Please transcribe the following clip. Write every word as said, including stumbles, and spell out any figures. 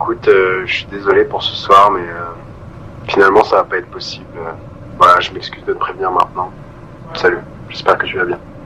écoute, euh, je suis désolé pour ce soir, mais euh, finalement ça va pas être possible. Euh, voilà, je m'excuse de te prévenir maintenant. Salut, j'espère que tu vas bien.